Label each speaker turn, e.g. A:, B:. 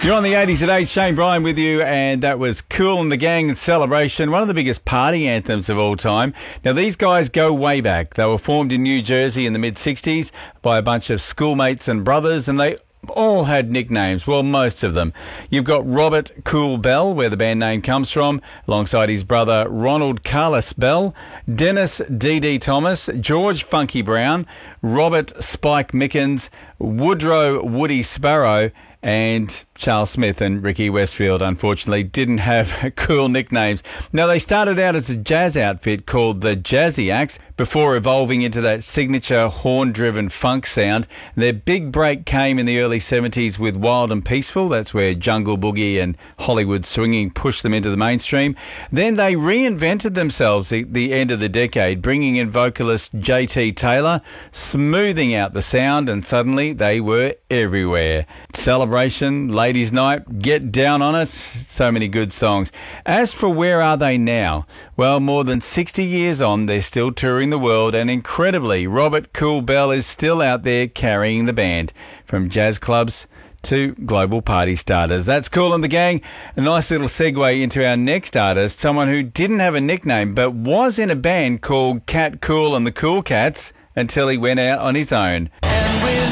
A: You're on the 80s at 8, Shane Bryan with you, and that was Kool and the Gang and Celebration, one of the biggest party anthems of all time. Now, these guys go way back. They were formed in New Jersey in the mid-60s by a bunch of schoolmates and brothers, and they all had nicknames, well, most of them. You've got Robert Kool Bell, where the band name comes from, alongside his brother Ronald Carlos Bell, Dennis D.D. Thomas, George Funky Brown, Robert Spike Mickens, Woodrow Woody Sparrow, and Charles Smith and Ricky Westfield, unfortunately, didn't have cool nicknames. Now, they started out as a jazz outfit called the Jazziacs before evolving into that signature horn-driven funk sound. Their big break came in the early 70s with Wild and Peaceful. That's where Jungle Boogie and Hollywood swinging pushed them into the mainstream. Then they reinvented themselves at the end of the decade, bringing in vocalist J.T. Taylor, smoothing out the sound, and suddenly they were everywhere. Celebration, Ladies' Night, Get Down on It, so many good songs. As for where are they now? Well, more than 60 years on, they're still touring the world, and incredibly, Robert Kool Bell is still out there carrying the band from jazz clubs to global party starters. That's Kool and the Gang. A nice little segue into our next artist, someone who didn't have a nickname but was in a band called Cat Kool and the Cool Cats until he went out on his own.